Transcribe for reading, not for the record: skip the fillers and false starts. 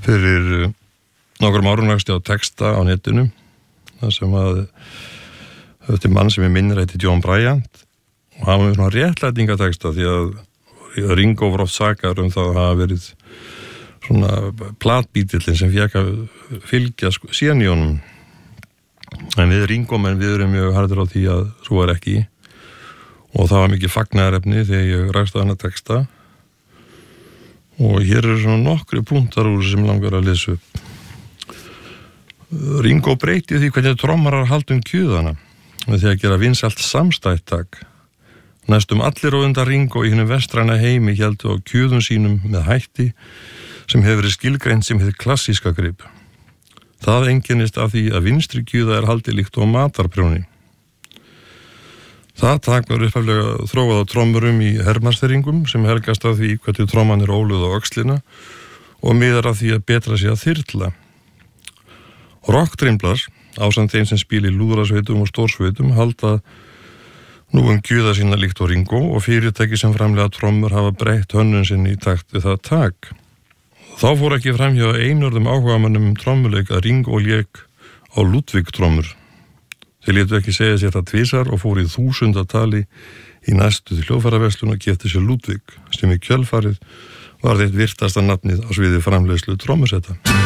Fyrir nokkrum árum lagst ég á texta á netinu, það sem að þetta mann sem ég minnir heiti John Bryant og hann var með svona réttlætingateksta því að Ringo var oft sakar það að hafa verið svona platbítillinn sem fékk að fylgja síðan í honum. En við Ringo menn við erum mjög harður á því að svo er ekki og það var mikið fagnaðarefni þegar ég rakst á hana texta og hér eru svona nokkri punktar úr sem langar að lesa upp. Ringo breyti því hvernig trommarar halda kjúðana með því að gera vinsælt samstættak. Næstum allir á undan Ringo í hinum vestræna heimi héldu á kjúðum sínum með hætti sem hefur verið skilgreint sem hið klassíska grip. Það einkennist af því að vinstri kjúða haldið líkt á matarprjóni. Það takk var upphaflega þróað á trommurum í hermarsþyrringum sem helgast af því hvernig tromman óluð á öxlina og miðar af því að betra sig að þyrla. Rockdrimblar, ásamt þeim sem spila í lúðrasveitum og stórsveitum, halda nú kjúða sína líkt á Ringo og fyrirtæki sem framlega trommur hafa breytt hönnun sinni í takt við það takk. Þá fór ekki framhjá einörðum áhugamönnum trommuleik að Ringo lék á Ludwig-trommur. Þeir létu ekki segja sér það tvisar og fór í 1000-tali í næstu til hljóðfæraverslun og keypti sér Ludwig, sem í kjölfarið var eitt virtasta nafnið á sviði framleiðslu trommusetta.